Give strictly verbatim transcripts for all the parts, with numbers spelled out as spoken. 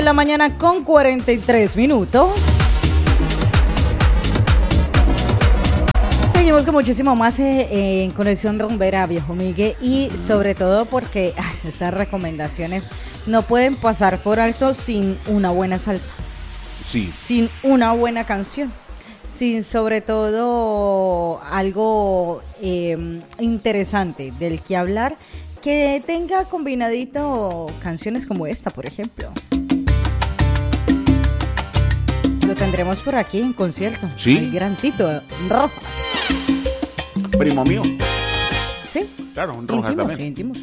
la mañana con cuarenta y tres minutos. Seguimos con muchísimo más eh, en Conexión Rumbera, viejo Miguel, y sobre todo porque ay, estas recomendaciones no pueden pasar por alto sin una buena salsa. Sí. Sin una buena canción. Sin sobre todo algo eh, interesante del que hablar, que tenga combinadito canciones como esta, por ejemplo. Lo tendremos por aquí en concierto. Sí. El gran Tito Rojas. Primo mío. Sí. Claro, un Rojas íntimos, también. íntimos.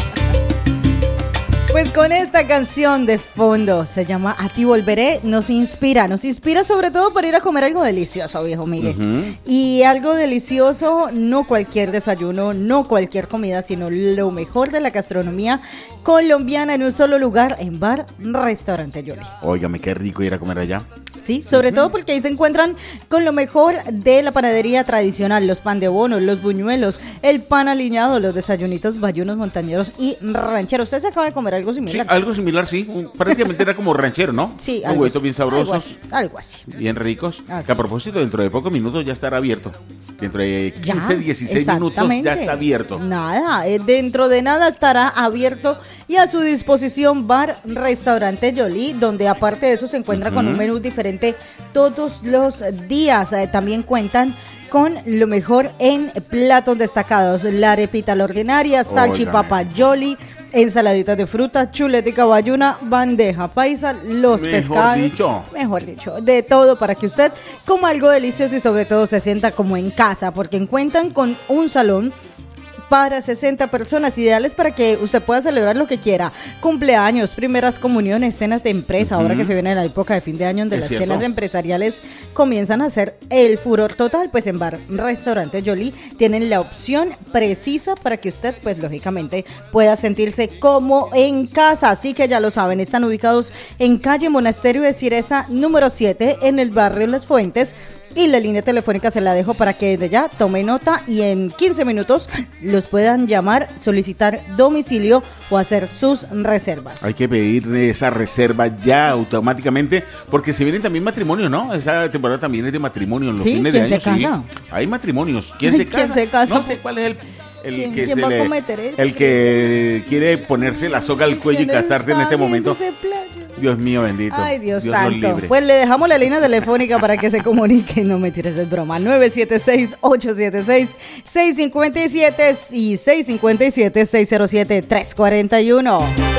Pues con esta canción de fondo, se llama A ti volveré, nos inspira, nos inspira sobre todo para ir a comer algo delicioso, viejo Miguel. Uh-huh. Y algo delicioso, no cualquier desayuno, no cualquier comida, sino lo mejor de la gastronomía colombiana en un solo lugar, en Bar Restaurante Yoli. Óigame, qué rico ir a comer allá. Sí, sobre uh-huh. todo porque ahí se encuentran con lo mejor de la panadería tradicional, los pan de bono, los buñuelos, el pan aliñado, los desayunitos bayunos, montañeros y rancheros. ¿Usted se acaba de comer algo similar? Sí, algo similar, sí. Prácticamente era como ranchero, ¿no? Sí, un huevito bien sabrosos. Algo así, algo así. Bien ricos. Así. Que a propósito, dentro de pocos minutos ya estará abierto. Dentro de quince, dieciséis minutos ya está abierto. Nada, eh, dentro de nada estará abierto y a su disposición Bar Restaurante Yoli, donde aparte de eso se encuentra uh-huh. con un menú diferente todos los días. Eh, también cuentan con lo mejor en platos destacados: la arepita la ordinaria, salchipapa Yoli, ensaladitas de fruta, chuletica bayuna, bandeja paisa, los mejor pescados. Dicho. Mejor dicho, de todo para que usted coma algo delicioso y sobre todo se sienta como en casa, porque cuentan con un salón para sesenta personas, ideales para que usted pueda celebrar lo que quiera: cumpleaños, primeras comuniones, cenas de empresa, uh-huh. ahora que se viene la época de fin de año donde las cierto. cenas empresariales comienzan a ser el furor total. Pues en Bar Restaurante Yoli tienen la opción precisa para que usted, pues lógicamente, pueda sentirse como en casa. Así que ya lo saben, están ubicados en calle Monasterio de Ciresa número siete, en el barrio Las Fuentes, y la línea telefónica se la dejo para que desde ya tome nota y en quince minutos los puedan llamar, solicitar domicilio o hacer sus reservas. Hay que pedir esa reserva ya automáticamente, porque se vienen también matrimonios, ¿no? Esta temporada también es de matrimonio en los ¿Sí? fines de ¿Quién año. se casa? Sí, hay matrimonios. ¿Quién se casa? ¿Quién se casa? No sé cuál es el... El ¿Quién, que, ¿quién se va le, a cometer eso? el que quiere ponerse la soga al cuello y casarse en este momento. Dios mío bendito. Ay, Dios, Dios santo. Pues le dejamos la línea telefónica para que se comunique. No me tires el broma. nueve siete seis, ocho siete seis, seis cinco siete y seis cinco siete, seis cero siete, tres cuatro uno.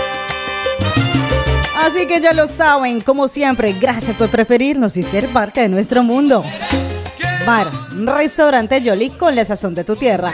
Así que ya lo saben, como siempre, gracias por preferirnos y ser parte de nuestro mundo. Bar Restaurante Yoli, con la sazón de tu tierra.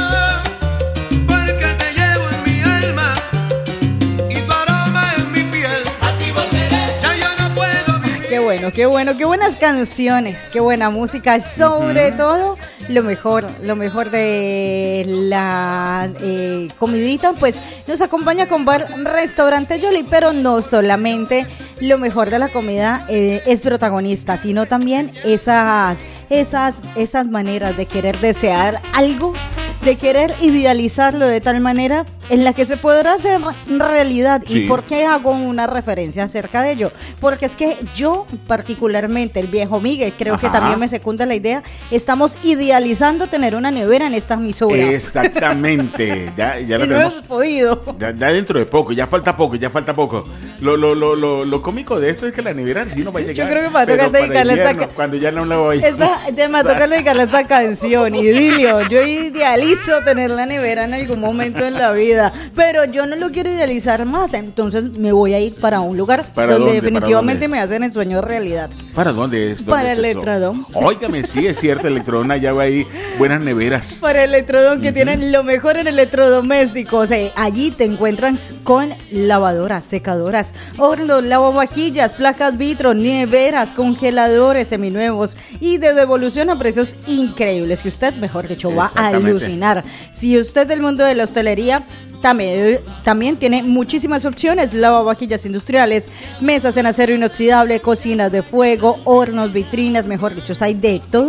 Qué bueno, qué bueno, qué buenas canciones, qué buena música, sobre uh-huh. todo lo mejor, lo mejor de la eh, comidita, pues nos acompaña con Bar Restaurante Yoli, pero no solamente lo mejor de la comida eh, es protagonista, sino también esas, esas, esas maneras de querer desear algo, de querer idealizarlo de tal manera en la que se podrá hacer realidad. Sí. ¿Y por qué hago una referencia acerca de ello? Porque es que yo particularmente, el viejo Miguel, creo Ajá. que también me secunda la idea, estamos idealizando tener una nevera en esta emisora. Exactamente, ya, ya lo y tenemos. No hemos podido. Ya, ya dentro de poco, ya falta poco, ya falta poco. Lo, lo, lo, lo, lo cómico de esto es que la nevera sí no va a llegar. Yo creo que me va a tocar dedicarle esta canción. Cuando ya no la voy. Esta, me va a tocar dedicarle esta canción, idilio. Yo idealizo tener la nevera en algún momento en la vida. Pero yo no lo quiero idealizar más, entonces me voy a ir para un lugar donde dónde, definitivamente me hacen el sueño realidad. ¿Para dónde es? ¿Dónde para es Electrodón. Óigame, sí, es cierto, Electrodón, allá va ahí buenas neveras. Para Electrodón, que uh-huh. tienen lo mejor en electrodomésticos. Eh, allí te encuentran con lavadoras, secadoras, hornos, lavavajillas, placas vitro, neveras, congeladores seminuevos y de devolución a precios increíbles que usted, mejor dicho, va a alucinar. Si usted del mundo de la hostelería, También, también tiene muchísimas opciones: lavavajillas industriales, mesas en acero inoxidable, cocinas de fuego, hornos, vitrinas, mejor dicho, hay de todo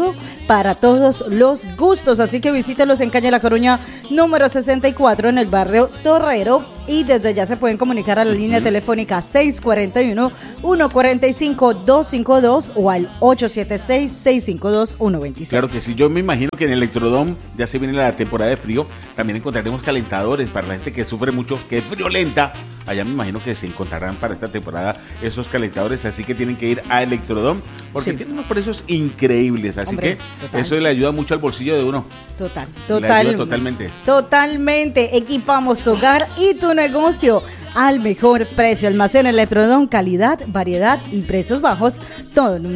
para todos los gustos. Así que visítelos en calle La Coruña número sesenta y cuatro en el barrio Torrero, y desde ya se pueden comunicar a la línea uh-huh. telefónica seis cuatro uno, uno cuatro cinco, dos cinco dos o al ocho siete seis, seis cinco dos, uno dos seis. Claro que sí, yo me imagino que en el Electrodome ya se viene la temporada de frío, también encontraremos calentadores para la gente que sufre mucho, que es friolenta. Allá me imagino que se encontrarán para esta temporada esos calentadores, así que tienen que ir a Electrodome porque sí. tienen unos precios increíbles, así Hombre, que total. Eso le ayuda mucho al bolsillo de uno. Total, total. Totalmente. Totalmente. Equipamos tu hogar y tu negocio al mejor precio. Almacén Electrodome, calidad, variedad y precios bajos. Todo en un